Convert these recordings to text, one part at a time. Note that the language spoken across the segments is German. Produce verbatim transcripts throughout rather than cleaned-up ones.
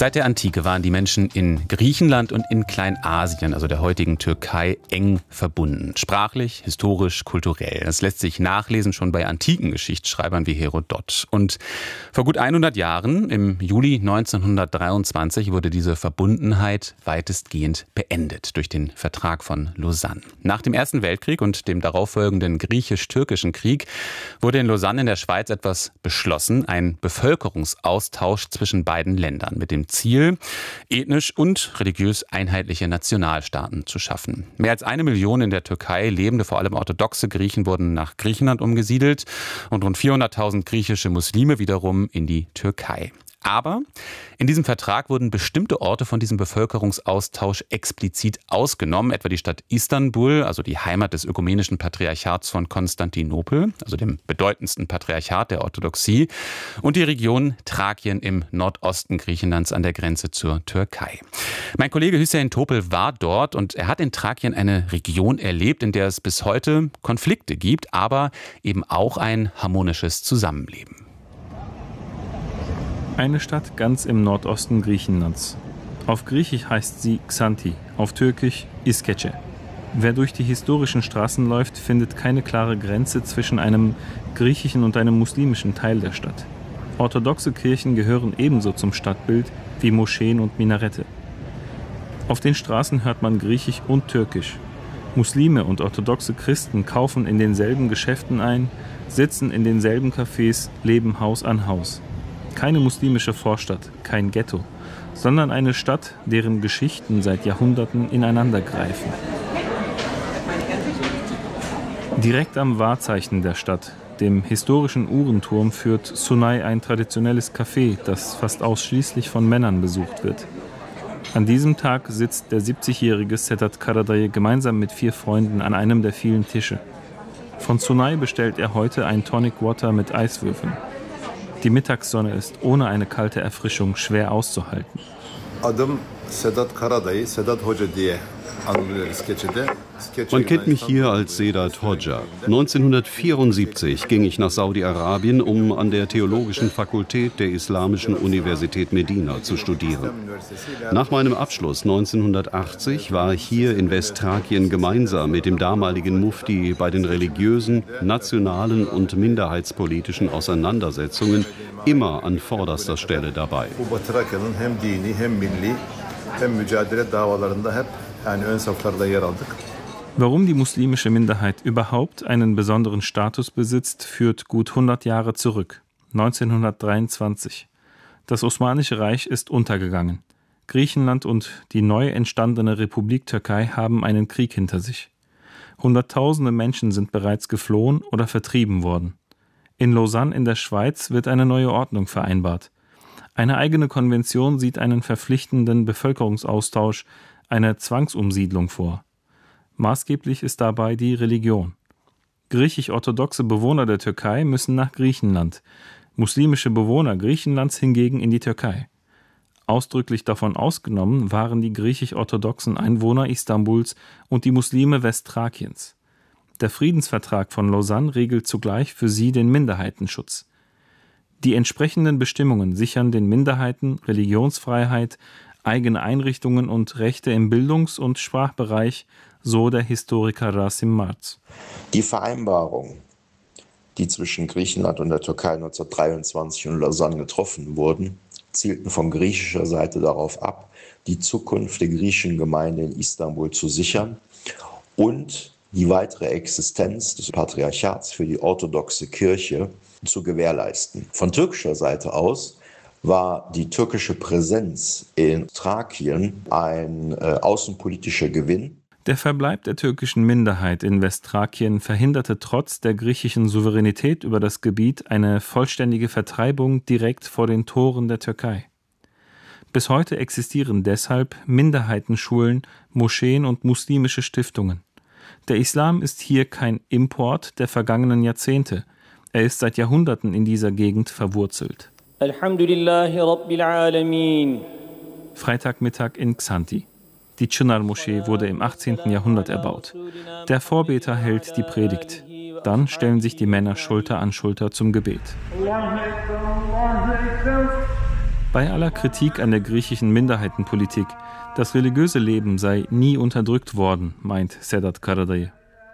Seit der Antike waren die Menschen in Griechenland und in Kleinasien, also der heutigen Türkei, eng verbunden. Sprachlich, historisch, kulturell. Das lässt sich nachlesen schon bei antiken Geschichtsschreibern wie Herodot. Und vor gut hundert Jahren, im Juli neunzehnhundertdreiundzwanzig, wurde diese Verbundenheit weitestgehend beendet durch den Vertrag von Lausanne. Nach dem Ersten Weltkrieg und dem darauffolgenden griechisch-türkischen Krieg wurde in Lausanne in der Schweiz etwas beschlossen, ein Bevölkerungsaustausch zwischen beiden Ländern mit dem Ziel, ethnisch und religiös einheitliche Nationalstaaten zu schaffen. Mehr als eine Million in der Türkei lebende, vor allem orthodoxe Griechen, wurden nach Griechenland umgesiedelt und rund vierhunderttausend griechische Muslime wiederum in die Türkei. Aber in diesem Vertrag wurden bestimmte Orte von diesem Bevölkerungsaustausch explizit ausgenommen, etwa die Stadt Istanbul, also die Heimat des ökumenischen Patriarchats von Konstantinopel, also dem bedeutendsten Patriarchat der Orthodoxie, und die Region Thrakien im Nordosten Griechenlands an der Grenze zur Türkei. Mein Kollege Hüseyin Topel war dort und er hat in Thrakien eine Region erlebt, in der es bis heute Konflikte gibt, aber eben auch ein harmonisches Zusammenleben. Eine Stadt ganz im Nordosten Griechenlands. Auf Griechisch heißt sie Xanthi, auf Türkisch İskeçe. Wer durch die historischen Straßen läuft, findet keine klare Grenze zwischen einem griechischen und einem muslimischen Teil der Stadt. Orthodoxe Kirchen gehören ebenso zum Stadtbild wie Moscheen und Minarette. Auf den Straßen hört man Griechisch und Türkisch. Muslime und orthodoxe Christen kaufen in denselben Geschäften ein, sitzen in denselben Cafés, leben Haus an Haus. Keine muslimische Vorstadt, kein Ghetto, sondern eine Stadt, deren Geschichten seit Jahrhunderten ineinandergreifen. Direkt am Wahrzeichen der Stadt, dem historischen Uhrenturm, führt Sunay ein traditionelles Café, das fast ausschließlich von Männern besucht wird. An diesem Tag sitzt der siebzigjährige Sedat Karadayı gemeinsam mit vier Freunden an einem der vielen Tische. Von Sunay bestellt er heute ein Tonic Water mit Eiswürfeln. Die Mittagssonne ist ohne eine kalte Erfrischung schwer auszuhalten. Adım Sedat Karadayı, Sedat Hoca diye anılıyor İskeçe'de. Man kennt mich hier als Sedat Hoca. neunzehnhundertvierundsiebzig ging ich nach Saudi-Arabien, um an der Theologischen Fakultät der Islamischen Universität Medina zu studieren. Nach meinem Abschluss neunzehnhundertachtzig war ich hier in Westthrakien gemeinsam mit dem damaligen Mufti bei den religiösen, nationalen und minderheitspolitischen Auseinandersetzungen immer an vorderster Stelle dabei. Warum die muslimische Minderheit überhaupt einen besonderen Status besitzt, führt gut hundert Jahre zurück, neunzehnhundertdreiundzwanzig. Das Osmanische Reich ist untergegangen. Griechenland und die neu entstandene Republik Türkei haben einen Krieg hinter sich. Hunderttausende Menschen sind bereits geflohen oder vertrieben worden. In Lausanne in der Schweiz wird eine neue Ordnung vereinbart. Eine eigene Konvention sieht einen verpflichtenden Bevölkerungsaustausch, eine Zwangsumsiedlung vor. Maßgeblich ist dabei die Religion. Griechisch-orthodoxe Bewohner der Türkei müssen nach Griechenland, muslimische Bewohner Griechenlands hingegen in die Türkei. Ausdrücklich davon ausgenommen waren die griechisch-orthodoxen Einwohner Istanbuls und die Muslime Westthrakiens. Der Friedensvertrag von Lausanne regelt zugleich für sie den Minderheitenschutz. Die entsprechenden Bestimmungen sichern den Minderheiten Religionsfreiheit, eigene Einrichtungen und Rechte im Bildungs- und Sprachbereich, so der Historiker Rasim Marz. Die Vereinbarung, die zwischen Griechenland und der Türkei neunzehnhundertdreiundzwanzig in Lausanne getroffen wurden, zielten von griechischer Seite darauf ab, die Zukunft der griechischen Gemeinde in Istanbul zu sichern und die weitere Existenz des Patriarchats für die orthodoxe Kirche zu gewährleisten. Von türkischer Seite aus war die türkische Präsenz in Thrakien ein äh, außenpolitischer Gewinn. Der Verbleib der türkischen Minderheit in Westthrakien verhinderte trotz der griechischen Souveränität über das Gebiet eine vollständige Vertreibung direkt vor den Toren der Türkei. Bis heute existieren deshalb Minderheitenschulen, Moscheen und muslimische Stiftungen. Der Islam ist hier kein Import der vergangenen Jahrzehnte. Er ist seit Jahrhunderten in dieser Gegend verwurzelt. Alhamdulillahi Rabbil Alamin. Freitagmittag in Xanthi. Die Çınar-Moschee wurde im achtzehnten Jahrhundert erbaut. Der Vorbeter hält die Predigt. Dann stellen sich die Männer Schulter an Schulter zum Gebet. Bei aller Kritik an der griechischen Minderheitenpolitik, das religiöse Leben sei nie unterdrückt worden, meint Sedat Karadayı.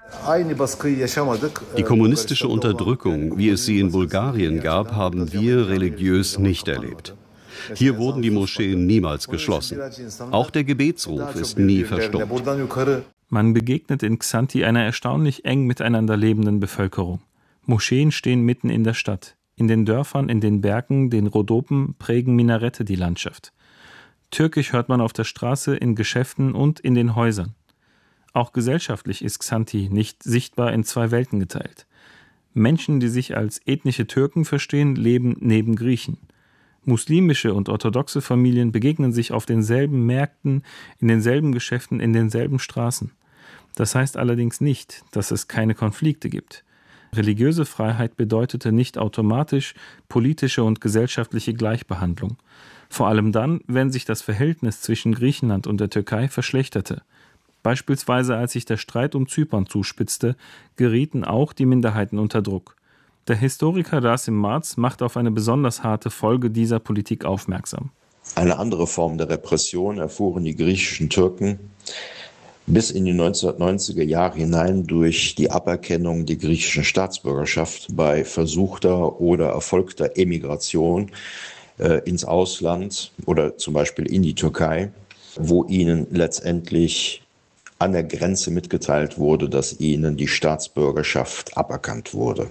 Die kommunistische Unterdrückung, wie es sie in Bulgarien gab, haben wir religiös nicht erlebt. Hier wurden die Moscheen niemals geschlossen. Auch der Gebetsruf ist nie verstummt. Man begegnet in Xanthi einer erstaunlich eng miteinander lebenden Bevölkerung. Moscheen stehen mitten in der Stadt. In den Dörfern, in den Bergen, den Rhodopen prägen Minarette die Landschaft. Türkisch hört man auf der Straße, in Geschäften und in den Häusern. Auch gesellschaftlich ist Xanthi nicht sichtbar in zwei Welten geteilt. Menschen, die sich als ethnische Türken verstehen, leben neben Griechen. Muslimische und orthodoxe Familien begegnen sich auf denselben Märkten, in denselben Geschäften, in denselben Straßen. Das heißt allerdings nicht, dass es keine Konflikte gibt. Religiöse Freiheit bedeutete nicht automatisch politische und gesellschaftliche Gleichbehandlung. Vor allem dann, wenn sich das Verhältnis zwischen Griechenland und der Türkei verschlechterte. Beispielsweise als sich der Streit um Zypern zuspitzte, gerieten auch die Minderheiten unter Druck. Der Historiker Rasim Marz macht auf eine besonders harte Folge dieser Politik aufmerksam. Eine andere Form der Repression erfuhren die griechischen Türken bis in die neunzehnhundertneunziger Jahre hinein durch die Aberkennung der griechischen Staatsbürgerschaft bei versuchter oder erfolgter Emigration äh, ins Ausland oder zum Beispiel in die Türkei, wo ihnen letztendlich an der Grenze mitgeteilt wurde, dass ihnen die Staatsbürgerschaft aberkannt wurde.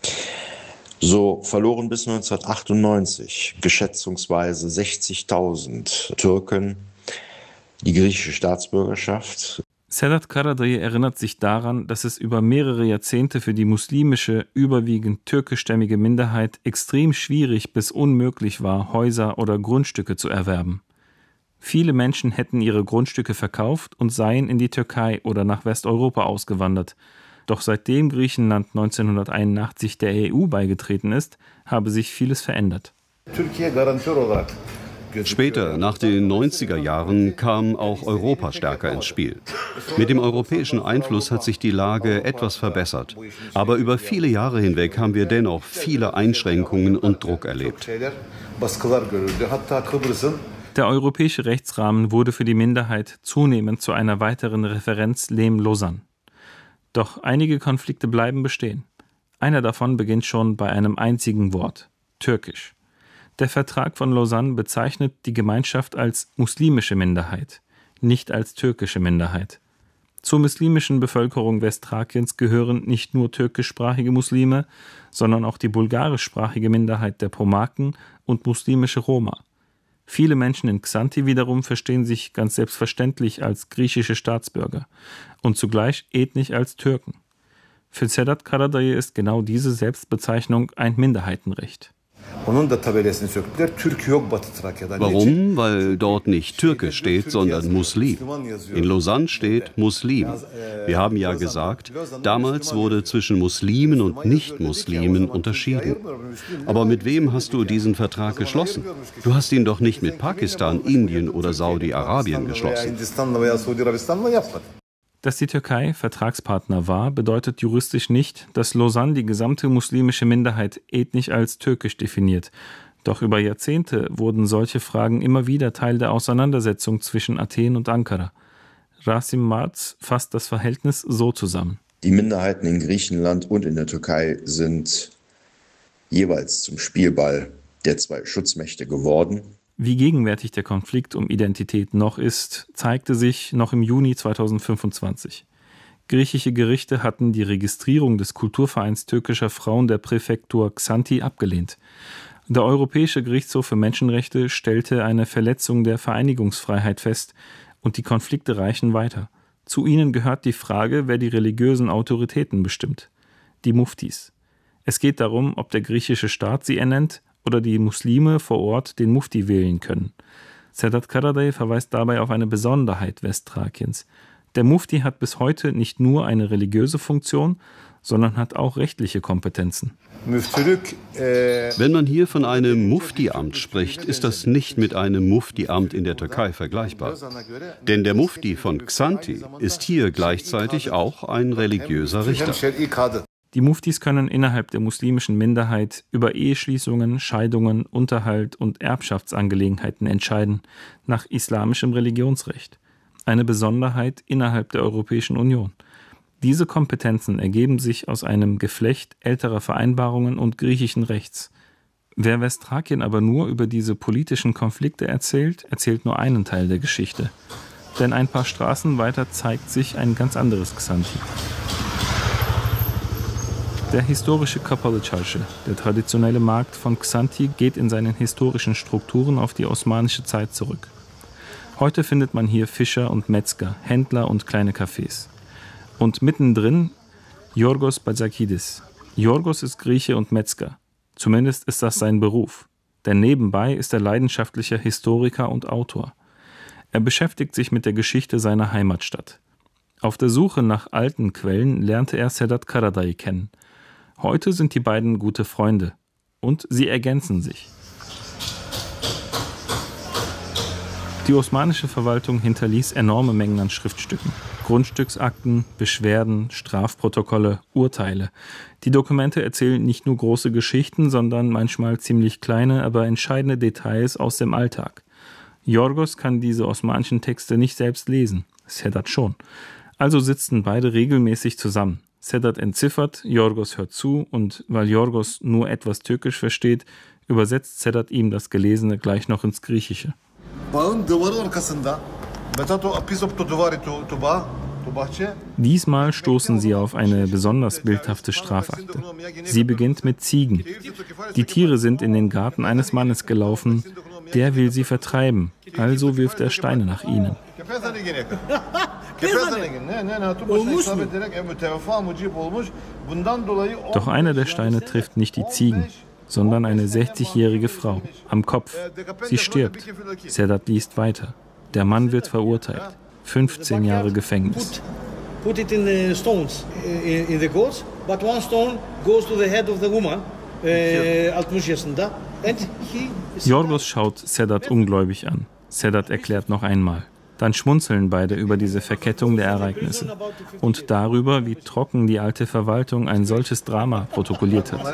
So verloren bis neunzehnhundertachtundneunzig geschätzungsweise sechzigtausend Türken die griechische Staatsbürgerschaft. Sedat Karadayı erinnert sich daran, dass es über mehrere Jahrzehnte für die muslimische, überwiegend türkischstämmige Minderheit extrem schwierig bis unmöglich war, Häuser oder Grundstücke zu erwerben. Viele Menschen hätten ihre Grundstücke verkauft und seien in die Türkei oder nach Westeuropa ausgewandert. Doch seitdem Griechenland neunzehnhunderteinundachtzig der E U beigetreten ist, habe sich vieles verändert. Später, nach den neunziger Jahren, kam auch Europa stärker ins Spiel. Mit dem europäischen Einfluss hat sich die Lage etwas verbessert. Aber über viele Jahre hinweg haben wir dennoch viele Einschränkungen und Druck erlebt. Der europäische Rechtsrahmen wurde für die Minderheit zunehmend zu einer weiteren Referenz Lehm-Lausanne. Doch einige Konflikte bleiben bestehen. Einer davon beginnt schon bei einem einzigen Wort: Türkisch. Der Vertrag von Lausanne bezeichnet die Gemeinschaft als muslimische Minderheit, nicht als türkische Minderheit. Zur muslimischen Bevölkerung Westthrakiens gehören nicht nur türkischsprachige Muslime, sondern auch die bulgarischsprachige Minderheit der Pomaken und muslimische Roma. Viele Menschen in Xanthi wiederum verstehen sich ganz selbstverständlich als griechische Staatsbürger und zugleich ethnisch als Türken. Für Sedat Karadayı ist genau diese Selbstbezeichnung ein Minderheitenrecht. Warum? Weil dort nicht Türke steht, sondern Muslim. In Lausanne steht Muslim. Wir haben ja gesagt, damals wurde zwischen Muslimen und Nicht-Muslimen unterschieden. Aber mit wem hast du diesen Vertrag geschlossen? Du hast ihn doch nicht mit Pakistan, Indien oder Saudi-Arabien geschlossen. Dass die Türkei Vertragspartner war, bedeutet juristisch nicht, dass Lausanne die gesamte muslimische Minderheit ethnisch als türkisch definiert. Doch über Jahrzehnte wurden solche Fragen immer wieder Teil der Auseinandersetzung zwischen Athen und Ankara. Rasim Marz fasst das Verhältnis so zusammen. Die Minderheiten in Griechenland und in der Türkei sind jeweils zum Spielball der zwei Schutzmächte geworden. Wie gegenwärtig der Konflikt um Identität noch ist, zeigte sich noch im Juni zweitausendfünfundzwanzig. Griechische Gerichte hatten die Registrierung des Kulturvereins türkischer Frauen der Präfektur Xanthi abgelehnt. Der Europäische Gerichtshof für Menschenrechte stellte eine Verletzung der Vereinigungsfreiheit fest und die Konflikte reichen weiter. Zu ihnen gehört die Frage, wer die religiösen Autoritäten bestimmt. Die Muftis. Es geht darum, ob der griechische Staat sie ernennt oder die Muslime vor Ort den Mufti wählen können. Sedat Karadayı verweist dabei auf eine Besonderheit Westthrakiens. Der Mufti hat bis heute nicht nur eine religiöse Funktion, sondern hat auch rechtliche Kompetenzen. Wenn man hier von einem Mufti-Amt spricht, ist das nicht mit einem Mufti-Amt in der Türkei vergleichbar. Denn der Mufti von Xanthi ist hier gleichzeitig auch ein religiöser Richter. Die Muftis können innerhalb der muslimischen Minderheit über Eheschließungen, Scheidungen, Unterhalt und Erbschaftsangelegenheiten entscheiden, nach islamischem Religionsrecht. Eine Besonderheit innerhalb der Europäischen Union. Diese Kompetenzen ergeben sich aus einem Geflecht älterer Vereinbarungen und griechischen Rechts. Wer Westtrakien aber nur über diese politischen Konflikte erzählt, erzählt nur einen Teil der Geschichte. Denn ein paar Straßen weiter zeigt sich ein ganz anderes Xanthi. Der historische Kapalı Çarşı, der traditionelle Markt von Xanthi, geht in seinen historischen Strukturen auf die osmanische Zeit zurück. Heute findet man hier Fischer und Metzger, Händler und kleine Cafés. Und mittendrin Yorgos Batzakidis. Yorgos ist Grieche und Metzger. Zumindest ist das sein Beruf. Denn nebenbei ist er leidenschaftlicher Historiker und Autor. Er beschäftigt sich mit der Geschichte seiner Heimatstadt. Auf der Suche nach alten Quellen lernte er Sedat Karadayı kennen. Heute sind die beiden gute Freunde und sie ergänzen sich. Die osmanische Verwaltung hinterließ enorme Mengen an Schriftstücken. Grundstücksakten, Beschwerden, Strafprotokolle, Urteile. Die Dokumente erzählen nicht nur große Geschichten, sondern manchmal ziemlich kleine, aber entscheidende Details aus dem Alltag. Yorgos kann diese osmanischen Texte nicht selbst lesen, Sedat schon. Also sitzen beide regelmäßig zusammen. Sedat entziffert, Yorgos hört zu und weil Yorgos nur etwas Türkisch versteht, übersetzt Sedat ihm das Gelesene gleich noch ins Griechische. Diesmal stoßen sie auf eine besonders bildhafte Strafakte. Sie beginnt mit Ziegen. Die Tiere sind in den Garten eines Mannes gelaufen, der will sie vertreiben, also wirft er Steine nach ihnen. Doch einer der Steine trifft nicht die Ziegen, sondern eine sechzigjährige Frau am Kopf. Sie stirbt. Sedat liest weiter. Der Mann wird verurteilt. fünfzehn Jahre Gefängnis. Put it in the stones in the goats, but one stone goes to the head of the woman. Yorgos schaut Sedat ungläubig an. Sedat erklärt noch einmal. Dann schmunzeln beide über diese Verkettung der Ereignisse und darüber, wie trocken die alte Verwaltung ein solches Drama protokolliert hat.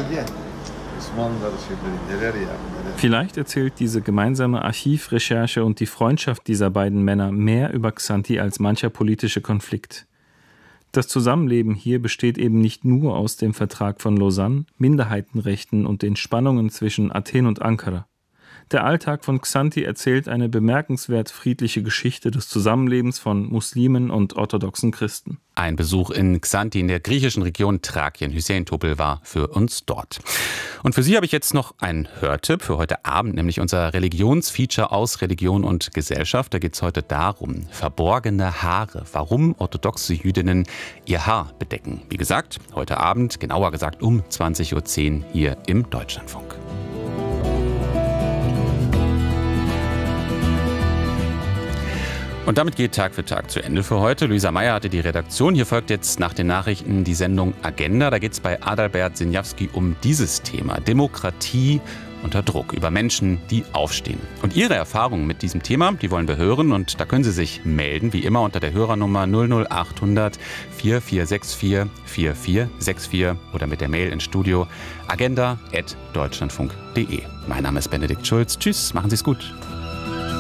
Vielleicht erzählt diese gemeinsame Archivrecherche und die Freundschaft dieser beiden Männer mehr über Xanthi als mancher politische Konflikt. Das Zusammenleben hier besteht eben nicht nur aus dem Vertrag von Lausanne, Minderheitenrechten und den Spannungen zwischen Athen und Ankara. Der Alltag von Xanthi erzählt eine bemerkenswert friedliche Geschichte des Zusammenlebens von Muslimen und orthodoxen Christen. Ein Besuch in Xanthi in der griechischen Region Thrakien. Hüseyin Topel war für uns dort. Und für Sie habe ich jetzt noch einen Hörtipp für heute Abend, nämlich unser Religionsfeature aus Religion und Gesellschaft. Da geht es heute darum, verborgene Haare, warum orthodoxe Jüdinnen ihr Haar bedecken. Wie gesagt, heute Abend, genauer gesagt um zwanzig Uhr zehn hier im Deutschlandfunk. Und damit geht Tag für Tag zu Ende für heute. Luisa Meyer hatte die Redaktion. Hier folgt jetzt nach den Nachrichten die Sendung Agenda. Da geht es bei Adalbert Sinjawski um dieses Thema: Demokratie unter Druck, über Menschen, die aufstehen. Und Ihre Erfahrungen mit diesem Thema, die wollen wir hören. Und da können Sie sich melden, wie immer unter der Hörernummer null null acht hundert vier vier sechs vier vier vier sechs vier oder mit der Mail ins Studio agenda at deutschlandfunk punkt de. Mein Name ist Benedikt Schulz. Tschüss, machen Sie es gut.